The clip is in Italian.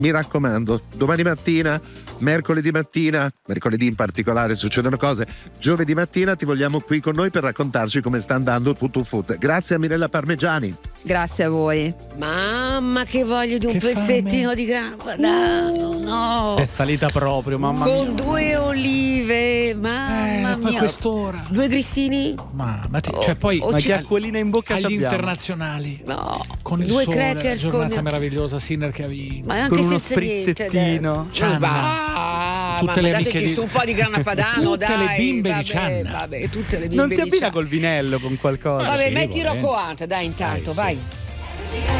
mi raccomando, domani mattina, mercoledì in particolare succedono cose, giovedì mattina ti vogliamo qui con noi per raccontarci come sta andando Tutto Food. Grazie a Mirella Parmegiani. Grazie a voi. Mamma che voglio di un pezzettino di grana padano, no. È salita proprio, mamma mia. Con 2 olive, mamma poi mia. quest'ora. 2 grissini? Cioè poi Ma che acquolina in bocca agli c'abbiamo? internazionali. No. Con il 2 sole, crackers la giornata con meravigliosa, Sinner che ha vinto. Ma anche con uno senza niente, sprizzettino. Tutte le dateci amiche su un po' di grana padano, tutte dai. le bimbe vabbè, di Cianna. Vabbè, tutte le bimbe Non si di abbina Cianna. col vinello con qualcosa. Vabbè, sì, metti volendo. Rocco Hunt, dai, intanto, sì. vai.